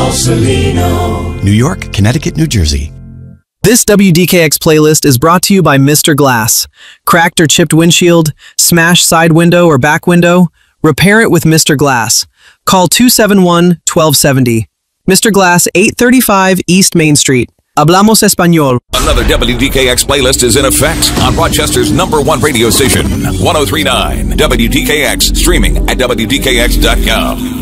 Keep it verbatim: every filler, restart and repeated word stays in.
Sausalito. New York, Connecticut, New Jersey. This W D K X playlist is brought to you by Mister Glass. Cracked or chipped windshield, smashed side window or back window? Repair it with Mister Glass. Call two seven one, one two seven zero. Mister Glass, eight thirty-five East Main Street. Hablamos Español. Another W D K X playlist is in effect on Rochester's number one radio station, one oh three point nine W D K X, streaming at W D K X dot com.